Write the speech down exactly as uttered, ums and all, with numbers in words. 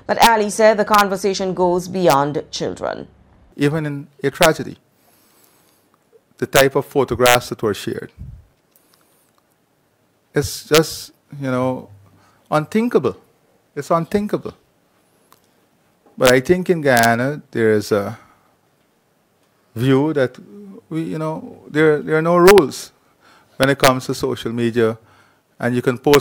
But Ali said the conversation goes beyond children. Even in a tragedy, the type of photographs that were shared, it's just, you know, unthinkable. It's unthinkable. But I think in Guyana, there is a view that we, you know, there, there are no rules when it comes to social media, and you can post